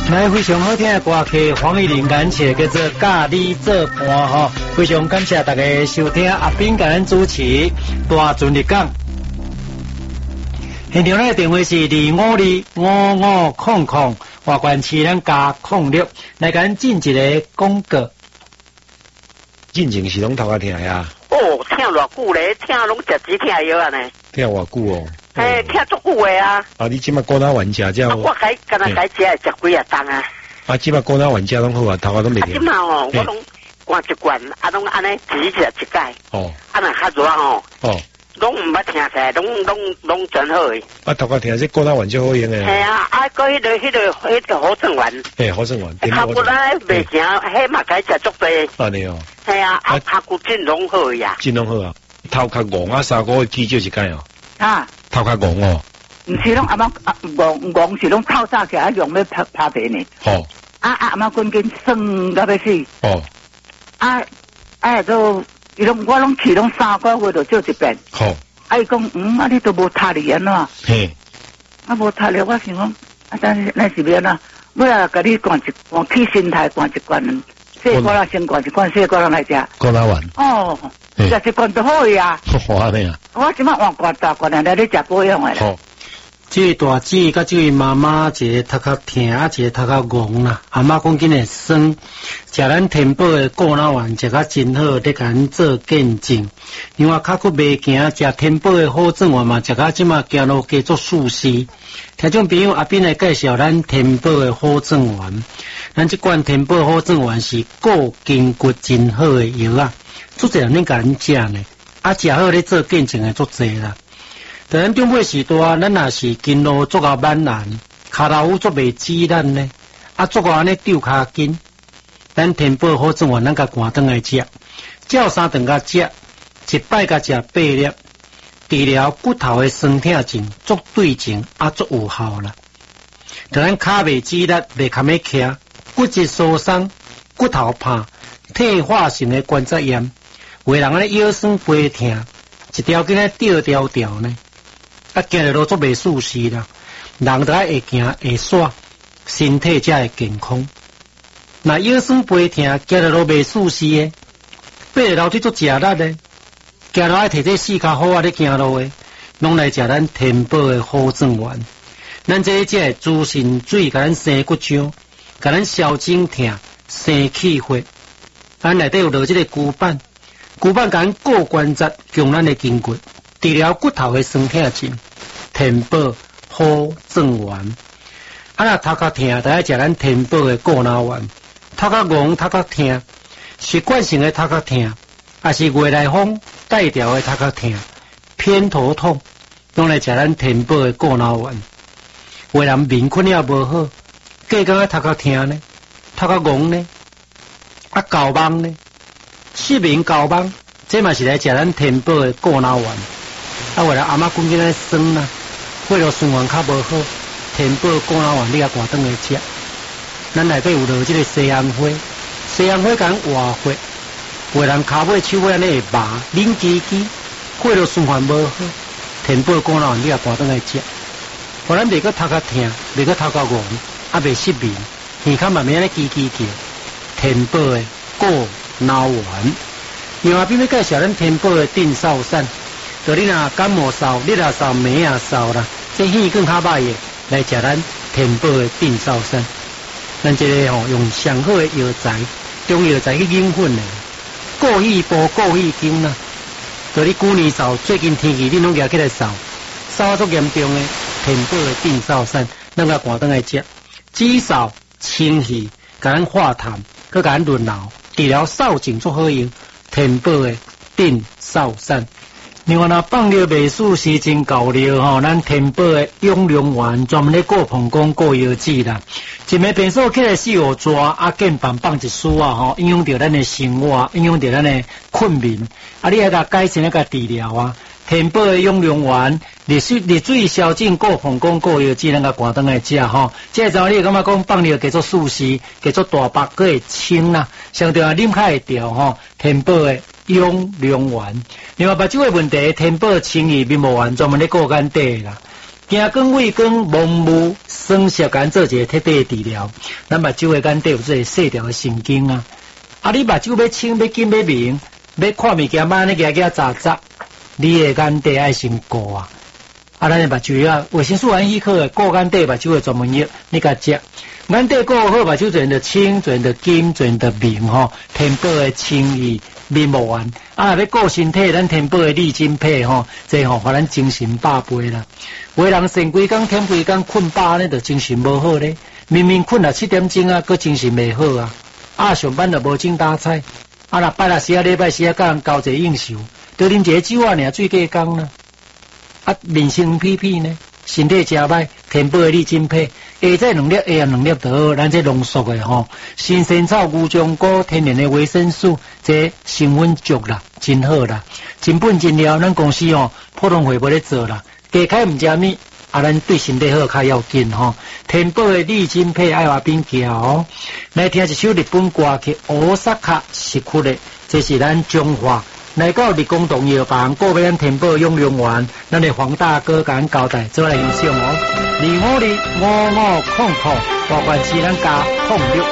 来，非常好听的歌曲，黄义玲感谢叫做《甲你做伴》吼，非常感谢大家收听，阿斌甲咱主持，大顺日讲。现场的电话是25255500，外关市咱加06，来甲咱进一个广告。 进前是拢头壳疼呀？ 哦，听偌久咧，听拢食止疼药啊呢？ 听偌久哦？ 嘿，听足久的啊！ 啊，你即马高哪玩家叫？ 我敢若食几啊档啊！ 啊，即马高哪玩家拢好啊，头壳拢袂疼。 即马哦，我拢灌一罐，啊，拢安尼止一解。 哦。 啊，若较热哦。哦。拢唔捌听起来，拢真好诶。 啊，头壳疼是高哪丸就好用诶。 系啊，啊，个迄个好正丸。 嘿，好正丸。 头骨咧袂行，迄嘛该食足济。 安尼哦。 系啊，啊，头骨真拢好呀。 真拢好啊，头壳戆啊，3个月记少一解哦。 啊。 头壳戆哦。 唔是拢阿妈戆是拢透早起来用要拍皮呢。 哦。 阿妈滚紧酸到要死。 哦。 都。我拢去拢3个月就做一遍。好。伊讲啊你都无读哩安怎？嘿。无读哩，我想讲但是那是要哪？我啊甲你灌去心态灌一罐，细个啦先灌一罐，细个啦来食。 灌哪丸？ 哦，食一罐就好呀。 好安尼啊。 我即马换罐大罐来咧食保养诶啦。好。 这个大姐甲这位妈妈一个头壳疼，啊一个头壳戆啦。阿妈讲紧会酸，食咱天宝的果脑丸食甲真好，咧甲咱做见证。因为脚骨袂行，食天宝的好正丸嘛，食甲即马行路加做舒适。听众朋友阿斌来介绍咱天宝的好正丸。咱这罐天宝好正丸是固筋骨真好的药啊，足侪人咧甲咱食呢，啊食好咧做见证的足侪啦。在咱中尾时代，咱若是筋路足够慢难，骹头足袂止咱呢，啊足够安尼丢骹筋，咱天宝好正丸咱甲赶转来食，照3顿甲食，一摆甲食8粒，治疗骨头的酸痛症，足对症啊足有效啦。在咱骹袂止力，袂堪要徛，骨质疏松，骨头怕，退化性的关节炎，有人安尼腰酸背痛，一条筋咧吊吊呢。啊，行着路足袂舒适啦，人着爱会行会耍，身体才会健康。那腰酸背痛，行着路袂舒适诶，爬着楼梯足食力诶，行路爱摕这4脚好啊咧行路诶，拢来食咱天宝诶好正丸。咱这只会滋肾水，甲咱生骨浆，甲咱消肿痛、生气血。咱内底有落这个骨板甲咱固关节，强咱的筋骨。治疗骨头的酸痛症，天宝好正丸。啊，若头壳疼，就爱食咱天宝的果脑丸。头壳戆、头壳疼，习惯性的头壳疼，也是外来风带调的头壳疼、偏头痛，拢来食咱天宝的果脑丸。有人面困了无好，计讲头壳疼呢，头壳戆呢，啊搞梦呢，失眠搞梦，这嘛是来食咱天宝的果脑丸。啊，为了阿妈讲起来酸啦，为了循环较无好，天宝果脑丸你也赶转来食。咱内底有落这个西洋花，西洋花甲活血，有人骹尾手尾安尼会麻、冷叽叽，血路循环无好，天宝果脑丸你也赶转来食。互咱袂个头壳疼，袂个头壳戆，啊袂失眠，耳孔慢慢安尼叽叽叫，天宝的果脑丸。另外边要介绍咱天宝的定少散。就你若感冒嗽、你若嗽、梅啊嗽啦，这耳更较歹的，来食咱天宝的定少散。咱这个用上好的药材，中药材去引粉的，过气波、过气经啦。就你旧年嗽，最近天气你拢举起来嗽，嗽足严重的，天宝的定少散，咱甲赶转来食，止嗽、清气，甲咱化痰，佮甲咱润脑，治疗嗽症足好用，天宝的定少散。另外，若放尿未舒时真够尿吼，咱天宝的养龙丸专门咧顾膀胱、顾腰子啦。一枚便所起来4、5抓，啊，键盘放一输啊吼，影响到咱的生活，影响到咱的困眠。啊，你爱甲改善、甲治疗啊。天宝的养龙丸，热水消肿、顾膀胱、顾腰子，咱甲赶转来食吼。这阵你感觉讲放尿加做舒适，加做大白，佮会清啦。相对啊，啉较会调吼。天宝的养龙丸。另外，目睭的问题，天宝清怡面膜丸专门咧顾眼底啦。 姜根、胃根、蒙木、生石干做一个彻底治疗。咱目睭的眼底有这个细条的神经啊。啊，你目睭要清、要金、要明，要看物件慢咧夹夹杂杂，你的眼底爱先顾啊。啊，咱的目睭啊，维生素含许可的顾眼底目睭的专门药，你甲食。眼底顾好，目睭自然就清，自然就金，自然就明吼。填补的清意。面无完啊！要顾身体，咱填补的利精配吼，这吼互咱精神百倍啦。有的人睡规工、舔规工、困饱呢，就精神无好咧。明明困了7点钟啊，佮精神袂好啊。啊，上班就无精打采。啊，若拜六时啊、礼拜时啊，甲人交际应酬，就啉一个酒啊，尔醉过工啦。啊，面色屁屁呢，身体真歹，填补的利精配。下载2粒，下暗2粒就好，咱这浓缩的吼，新鲜草、牛樟果、天然的维生素，这成分足啦，真好啦，真本真料，咱公司哦，普通会无咧做啦，加开唔食米，啊，咱对身体好较要紧吼。填补的利精配爱话变桥哦，来听一首日本歌曲《大阪市区》的，这是咱中华。来到立功农药房，个别咱填补用完，咱的黄大哥甲咱交代，做来欣赏哦。25255500，大关是咱加06。